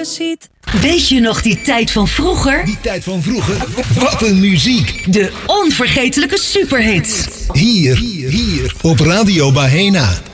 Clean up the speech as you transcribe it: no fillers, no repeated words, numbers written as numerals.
je ziet. Weet je nog die tijd van vroeger? Die tijd van vroeger? Wat een muziek! De onvergetelijke superhits. Hier op Radio Bahena.